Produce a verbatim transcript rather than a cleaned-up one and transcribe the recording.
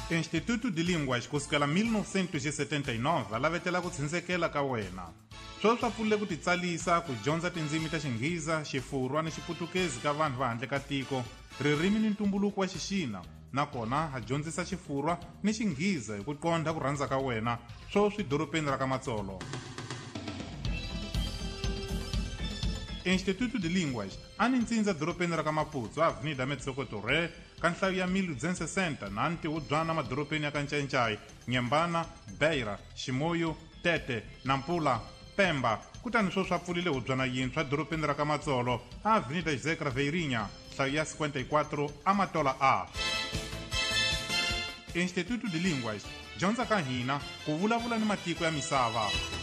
Instituto de Línguas kusukela mil novecentos e setenta e nove va lavetela ku tshindzetela ka wena. Sweswi swa pfulile ku titsalisa ku dyondza tindzimi ta Xingheza, Xifurwa ni Xiputukezi ka vanhu va handle ka tiko, ririmi ni ntumbuluko wa Xixina. Nakona ha dyondzisa Xifurwa ni Xingheza hi ku qondha ku rhandza ka wena sweswi dorobeni ra ka Matsolo. Instituto de Línguas a ni ntsindza dorobeni ra ka Maputo, Avenida Metsokotoré, ka nhlayo ya mil duzentos e sessenta na ntiwudzwana madorobeni ya ka Ncencai, Nyembana, Beira, Ximoyo, Tete, Nampula, Pemba. Kutani sweswi swa pfulile hudzwana yintshwa dorobeni ra ka Matsolo, Avenida José Craveirinha, nhlayo ya cinquenta e quatro, Amatola A. Instituto de Línguas dyondza ka hina ku vulavula ni matiko ya misava.